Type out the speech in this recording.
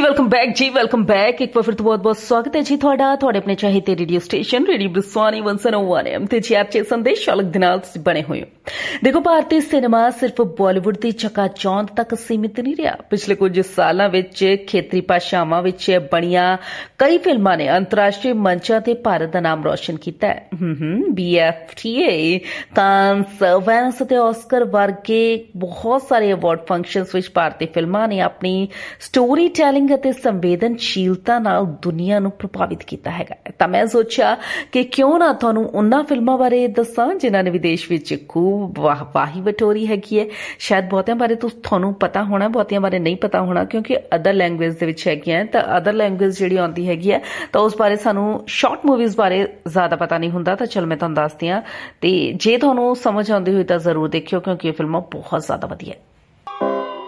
Welcome back जी, welcome back. एक बार फिर तो बहुत बहुत स्वागत है जी ਤੁਹਾਡਾ ਆਪਣੇ ਚਾਹੇ ਤੇ ਰੇਡੀਓ ਸਟੇਸ਼ਨ ਰੇਡੀਓ ਬ੍ਰਿਸਵਾਨੀ 101 ਐਮ ਤੇ ਜੀ ਆਪ ਸੰਦੇਸ਼ ਸ਼ਾਲਕ ਦੇ ਨਾਲ ਤੁਸੀਂ ਬਣੇ ਹੋਏ ਹੋ। ਦੇਖੋ, ਭਾਰਤੀ ਸਿਨੇਮਾ ਸਿਰਫ ਬਾਲੀਵੁੱਡ ਦੀ ਚਕਾਚੌਂਧ ਤੱਕ ਸੀਮਿਤ ਨਹੀਂ ਰਿਹਾ। ਪਿਛਲੇ ਕੁਝ ਸਾਲਾਂ ਵਿੱਚ ਖੇਤਰੀ ਭਾਸ਼ਾਵਾਂ ਵਿੱਚ ਬਣੀਆਂ ਕਈ ਫਿਲਮਾਂ ਨੇ ਅੰਤਰਰਾਸ਼ਟਰੀ ਮੰਚਾਂ ਤੇ ਭਾਰਤ ਦਾ ਨਾਮ ਰੋਸ਼ਨ ਕੀਤਾ ਹੈ। BFTA, ਕਾਂਸ, ਵੈਨਸ ਅਤੇ ਆਸਕਰ ਵਰਗੇ ਬਹੁਤ ਸਾਰੇ ਅਵਾਰਡ ਫੰਕਸ਼ਨਸ ਵਿੱਚ ਭਾਰਤੀ ਫਿਲਮਾਂ ਨੇ ਆਪਣੀ ਸਟੋਰੀ ਟੈਲਿੰਗ ਅਤੇ ਸੰਵੇਦਨਸ਼ੀਲਤਾ ਨਾਲ ਦੁਨੀਆ ਨੂੰ ਪ੍ਰਭਾਵਿਤ ਕੀਤਾ ਹੈਗਾ। ਤਾਂ ਮੈਂ ਸੋਚਿਆ ਕਿ ਕਿਉਂ ਨਾ ਤੁਹਾਨੂੰ ਉਹਨਾਂ ਫਿਲਮਾਂ ਬਾਰੇ ਦੱਸਾਂ ਜਿਨ੍ਹਾਂ ਨੇ ਵਿਦੇਸ਼ ਵਿੱਚ ਖੂਬ ਵਾਹੀ ਬਟੋਰੀ ਹੈਗੀ ਹੈ। ਸ਼ਾਇਦ ਬਹੁਤਿਆਂ ਬਾਰੇ ਤੁਹਾਨੂੰ ਪਤਾ ਹੋਣਾ, ਬਹੁਤਿਆਂ ਬਾਰੇ ਨਹੀਂ ਪਤਾ ਹੋਣਾ, ਕਿਉਂਕਿ ਅਦਰ ਲੈਂਗੁਏਜ ਦੇ ਵਿੱਚ ਹੈਗੀਆਂ। ਤਾਂ ਅਦਰ ਲੈਂਗੁਏਜ ਜਿਹੜੀ ਆਉਂਦੀ ਹੈਗੀ ਹੈ ਤਾਂ ਉਸ ਬਾਰੇ ਸਾਨੂੰ ਸ਼ਾਰਟ ਮੂਵੀਜ਼ ਬਾਰੇ ਜ਼ਿਆਦਾ ਪਤਾ ਨਹੀਂ ਹੁੰਦਾ। ਤਾਂ ਚਲ ਮੈਂ ਤੁਹਾਨੂੰ ਦੱਸਦੀ ਹਾਂ, ਤੇ ਜੇ ਤੁਹਾਨੂੰ ਸਮਝ ਆਉਂਦੀ ਹੋਈ ਤਾਂ ਜ਼ਰੂਰ ਦੇਖਿਓ, ਕਿਉਂਕਿ ਇਹ ਫਿਲਮਾਂ ਬਹੁਤ ਜ਼ਿਆਦਾ ਵਧੀਆ ਹੈ।